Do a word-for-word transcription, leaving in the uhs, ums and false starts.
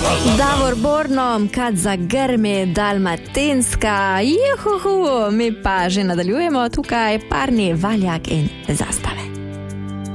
Davor Borno, kad zagrmi dalmatinska, juhuhu, mi pa že nadaljujemo tukaj parni valjak in zastave.